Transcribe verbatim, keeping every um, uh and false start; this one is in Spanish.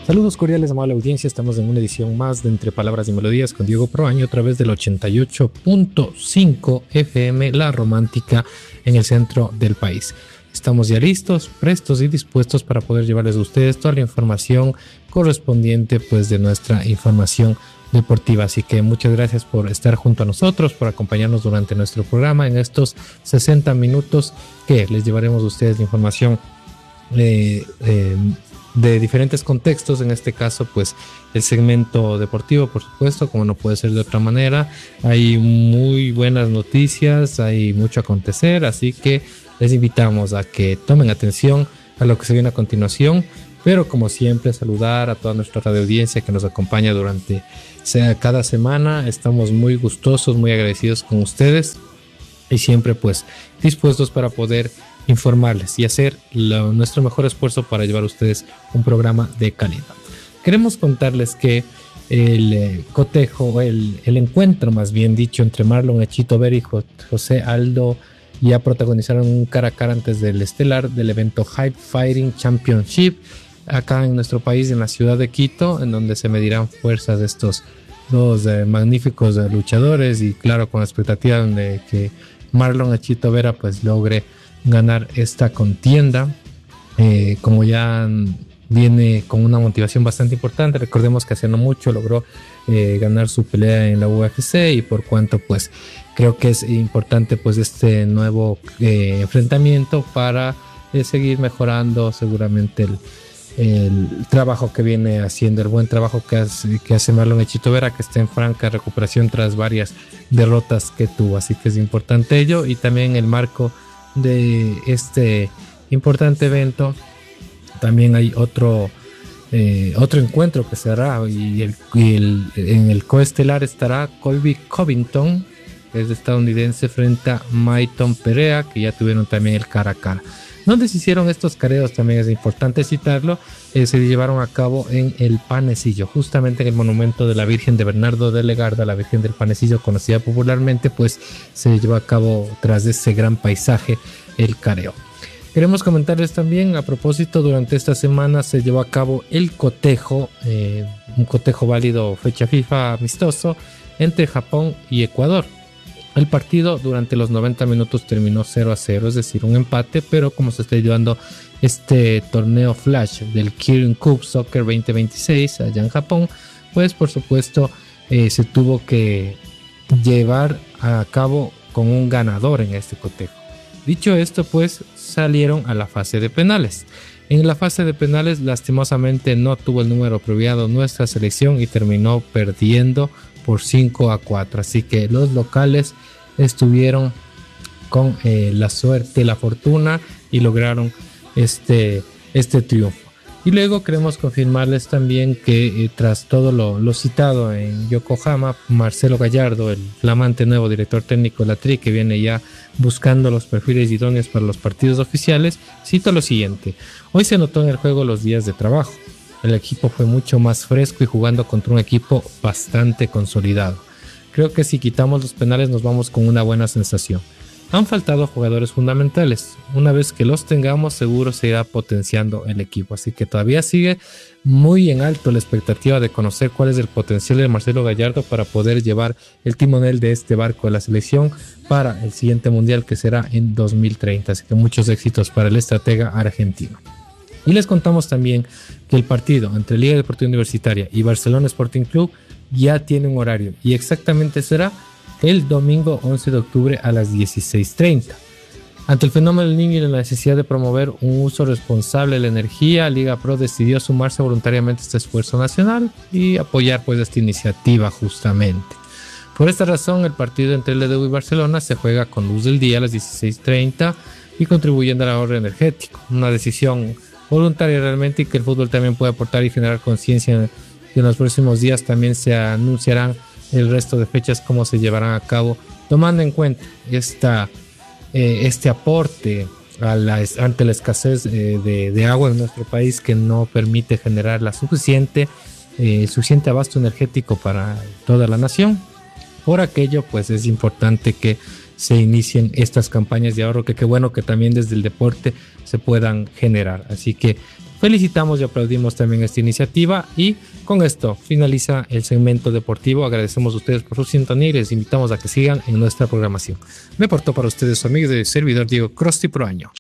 Saludos cordiales, amable audiencia. Estamos en una edición más de Entre Palabras y Melodías con Diego Proaño a través del ochenta y ocho punto cinco F M, La Romántica, en el centro del país. Estamos ya listos, prestos y dispuestos para poder llevarles a ustedes toda la información correspondiente pues de nuestra información deportiva. Así que muchas gracias por estar junto a nosotros, por acompañarnos durante nuestro programa en estos sesenta minutos que les llevaremos a ustedes la información eh, eh, de diferentes contextos. En este caso pues el segmento deportivo, por supuesto, como no puede ser de otra manera. Hay muy buenas noticias, hay mucho acontecer, así que les invitamos a que tomen atención a lo que se viene a continuación, pero como siempre saludar a toda nuestra radio audiencia que nos acompaña durante sea, cada semana. Estamos muy gustosos, muy agradecidos con ustedes y siempre pues dispuestos para poder informarles y hacer lo, nuestro mejor esfuerzo para llevar a ustedes un programa de calidad. Queremos contarles que el eh, cotejo, el, el encuentro más bien dicho entre Marlon Echito Vera y José Aldo ya protagonizaron un cara a cara antes del estelar del evento Hype Fighting Championship acá en nuestro país, en la ciudad de Quito, en donde se medirán fuerzas de estos dos eh, magníficos eh, luchadores, y claro, con la expectativa de que Marlon Echito Vera pues logre ganar esta contienda, eh, como ya viene con una motivación bastante importante. Recordemos que hace no mucho logró eh, ganar su pelea en la U F C, y por cuanto pues creo que es importante pues este nuevo eh, enfrentamiento para eh, seguir mejorando seguramente el, el trabajo que viene haciendo, el buen trabajo que hace, que hace Marlon Echito Vera, que está en franca recuperación tras varias derrotas que tuvo. Así que es importante ello, y también el marco de este importante evento también hay otro eh, otro encuentro que se hará, y, el, y el, en el coestelar estará Colby Covington, que es estadounidense, frente a Mayton Perea, que ya tuvieron también el cara a cara. Donde se hicieron estos careos, también es importante citarlo, eh, se llevaron a cabo en el Panecillo, justamente en el monumento de la Virgen de Bernardo de Legarda, la Virgen del Panecillo, conocida popularmente, pues se llevó a cabo tras de ese gran paisaje el careo. Queremos comentarles también, a propósito, durante esta semana se llevó a cabo el cotejo, eh, un cotejo válido fecha FIFA amistoso entre Japón y Ecuador. El partido durante los noventa minutos terminó cero a cero, es decir, un empate, pero como se está llevando este torneo flash del Kirin Cup Soccer veinte veintiséis allá en Japón, pues por supuesto eh, se tuvo que llevar a cabo con un ganador en este cotejo. Dicho esto, pues salieron a la fase de penales. En la fase de penales, lastimosamente no tuvo el número abreviado nuestra selección y terminó perdiendo por cinco a cuatro. Así que los locales estuvieron con eh, la suerte, la fortuna, y lograron este, este triunfo. Y luego queremos confirmarles también que eh, tras todo lo, lo citado en Yokohama, Marcelo Gallardo, el flamante nuevo director técnico de la Tri, que viene ya buscando los perfiles idóneos para los partidos oficiales, cito lo siguiente: hoy se notó en el juego los días de trabajo. El equipo fue mucho más fresco y jugando contra un equipo bastante consolidado. Creo que si quitamos los penales nos vamos con una buena sensación. Han faltado jugadores fundamentales. Una vez que los tengamos, seguro se irá potenciando el equipo. Así que todavía sigue muy en alto la expectativa de conocer cuál es el potencial de Marcelo Gallardo para poder llevar el timonel de este barco de la selección para el siguiente mundial, que será en dos mil treinta. Así que muchos éxitos para el estratega argentino. Y les contamos también que el partido entre Liga Deportiva Universitaria y Barcelona Sporting Club ya tiene un horario, y exactamente será el domingo once de octubre a las dieciséis treinta. Ante el fenómeno del niño y la necesidad de promover un uso responsable de la energía, Liga Pro decidió sumarse voluntariamente a este esfuerzo nacional y apoyar pues esta iniciativa justamente. Por esta razón, el partido entre el L D U y Barcelona se juega con luz del día a las dieciséis treinta y contribuyendo al ahorro energético. Una decisión voluntaria realmente, y que el fútbol también puede aportar y generar conciencia. Y en los próximos días también se anunciarán el resto de fechas, cómo se llevarán a cabo, tomando en cuenta esta, eh, este aporte a la, ante la escasez eh, de, de agua en nuestro país, que no permite generar la suficiente, eh, suficiente abasto energético para toda la nación. Por aquello, pues es importante que se inicien estas campañas de ahorro, que qué bueno que también desde el deporte se puedan generar. Así que Felicitamos y aplaudimos también esta iniciativa y con esto finaliza el segmento deportivo. Agradecemos a ustedes por su sintonía y les invitamos a que sigan en nuestra programación. Me portó para ustedes su amigo de servidor Diego Crosti Proaño.